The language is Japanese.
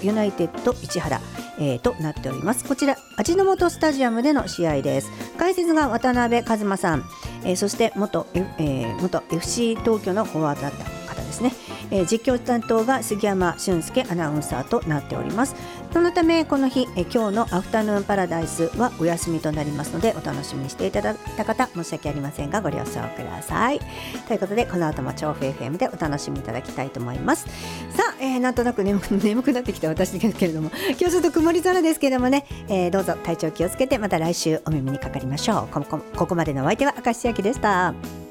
ユナイテッド市原、となっております。こちら味の素スタジアムでの試合です。解説が渡辺一馬さん、そして元 FC 東京のフォワードだった方ですね。実況担当が杉山俊介アナウンサーとなっております。そのためこの日、今日のアフタヌーンパラダイスはお休みとなりますので、お楽しみにしていただいた方申し訳ありませんがご了承ください。ということでこの後も調布 FM でお楽しみいただきたいと思います。さあ、なんとなく眠くなってきた私ですけれども、今日ちょっと曇り空ですけれどもね、どうぞ体調気をつけてまた来週お耳にかかりましょう。ここまでのお相手は明石千秋でした。